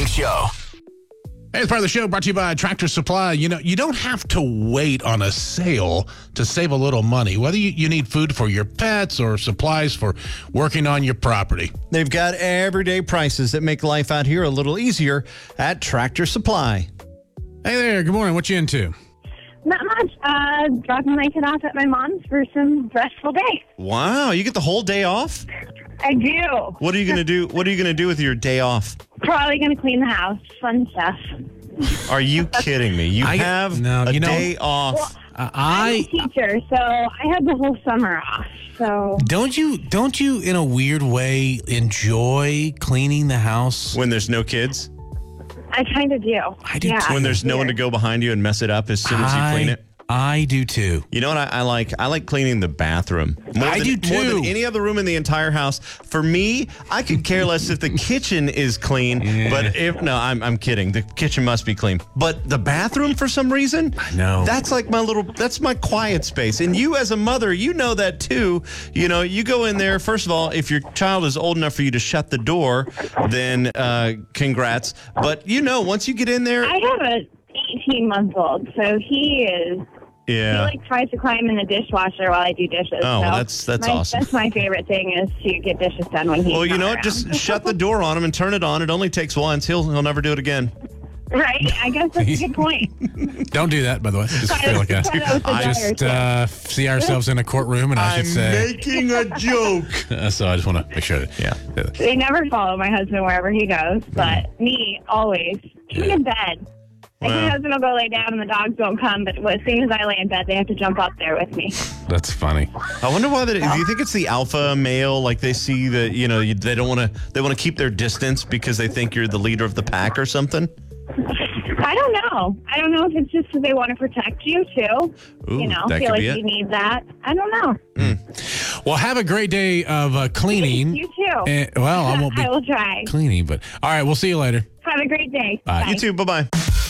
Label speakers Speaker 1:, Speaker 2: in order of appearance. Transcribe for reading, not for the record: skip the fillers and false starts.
Speaker 1: Show.
Speaker 2: Hey, it's part of the show brought to you by Tractor Supply. You know, you don't have to wait on a sale to save a little money, whether you need food for your pets or supplies for working on your property.
Speaker 3: They've got everyday prices that make life out here a little easier at Tractor Supply.
Speaker 2: Hey there, good morning. What you into?
Speaker 4: Not much. Dropping my kid off at my mom's for some restful day.
Speaker 3: Wow, you get the whole day off?
Speaker 4: I do.
Speaker 3: What are you going to do? What are you going to do with your day off?
Speaker 4: Probably going to clean the house. Fun stuff.
Speaker 3: Are you kidding me? You have a day off.
Speaker 4: Well, I'm a teacher, so I have the whole summer off. So
Speaker 2: Don't you in a weird way enjoy cleaning the house?
Speaker 3: When there's no kids?
Speaker 4: I kind of do.
Speaker 2: I do too.
Speaker 3: When there's no one to go behind you and mess it up as soon as you clean it?
Speaker 2: I do too.
Speaker 3: You know what I like? I like cleaning the bathroom.
Speaker 2: I do too.
Speaker 3: More than any other room in the entire house. For me, I could care less if the kitchen is clean.
Speaker 2: Yeah.
Speaker 3: But I'm kidding. The kitchen must be clean. But the bathroom, for some reason,
Speaker 2: I know.
Speaker 3: that's like that's my quiet space. And you as a mother, you know that too. You know, you go in there, first of all, if your child is old enough for you to shut the door, then congrats. But you know, once you get in there.
Speaker 4: I have a 18-month-old, so he is.
Speaker 3: Yeah.
Speaker 4: He tries to climb in the dishwasher while I do dishes.
Speaker 3: Oh,
Speaker 4: so
Speaker 3: that's awesome.
Speaker 4: That's my favorite thing is to get dishes done when he's
Speaker 3: Well, you know
Speaker 4: not
Speaker 3: what? Just
Speaker 4: around.
Speaker 3: shut the door on him and turn it on. It only takes once. He'll never do it again.
Speaker 4: Right? I guess that's a good point.
Speaker 2: Don't do that, by the way. Just feel like I just see ourselves in a courtroom, and I should say,
Speaker 3: making a joke.
Speaker 2: so I just want to make sure that.
Speaker 3: Yeah.
Speaker 4: They never follow my husband wherever he goes, but me, always. Even in bed. Like my husband will go lay down and the dogs won't come, but as soon as I lay in bed, they have to jump up there with me.
Speaker 2: That's funny.
Speaker 3: I wonder why. Do you think it's the alpha male? Like they see that they don't want to. They want to keep their distance because they think you're the leader of the pack or something.
Speaker 4: I don't know. I don't know if it's just that they want to protect you too.
Speaker 3: Ooh, that
Speaker 4: feel
Speaker 3: could
Speaker 4: like
Speaker 3: be
Speaker 4: you
Speaker 3: it.
Speaker 4: need that. I don't know.
Speaker 2: Well, have a great day of cleaning.
Speaker 4: You too.
Speaker 2: Well, I won't be
Speaker 4: I will try.
Speaker 2: cleaning, but all right, we'll see you later.
Speaker 4: Have a great day.
Speaker 2: Bye.
Speaker 3: You too. Bye bye.